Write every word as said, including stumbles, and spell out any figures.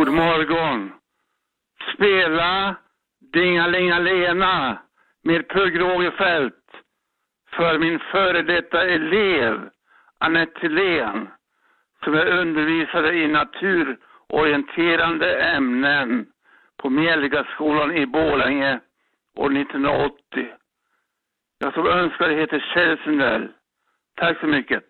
God morgon. Spela Dingalingalena med Pugh Rogefeldt för min före detta elev Anette Thilén, som är undervisare i naturorienterande ämnen på Mjällgaskolan i Borlänge år nittonhundraåttio. Jag som önskar heter Kjell Sundell. Tack så mycket.